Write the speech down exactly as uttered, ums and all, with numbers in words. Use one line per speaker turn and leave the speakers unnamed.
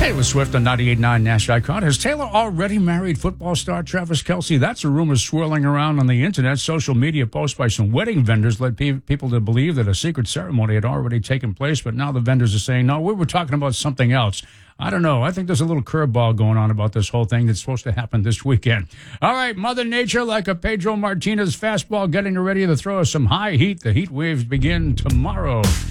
Taylor Swift on ninety-eight point nine Nash Icon. Has Taylor already married football star Travis Kelce? That's a rumor swirling around on the internet. Social media posts by some wedding vendors led pe- people to believe that a secret ceremony had already taken place, but now the vendors are saying, no, we were talking about something else. I don't know. I think there's a little curveball going on about this whole thing that's supposed to happen this weekend. All right, Mother Nature, like a Pedro Martinez fastball, getting ready to throw us some high heat. The heat waves begin tomorrow.